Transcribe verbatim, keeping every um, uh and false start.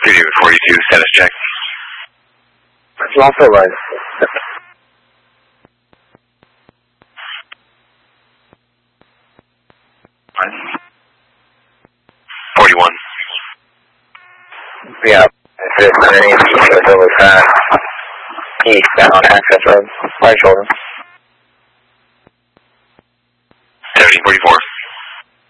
David forty-two, status check. It's also right. forty-one. Yeah, it's just underneath the really fast. Eastbound access road. Right shoulder. seventeen forty-four.